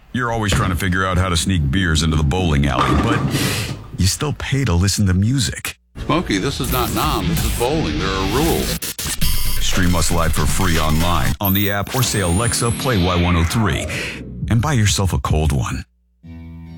You're always trying to figure out how to sneak beers into the bowling alley, but you still pay to listen to music. Smokey, this is not Nam. This is bowling. There are rules. Stream us live for free online, on the app, or say, Alexa, play Y103. And buy yourself a cold one.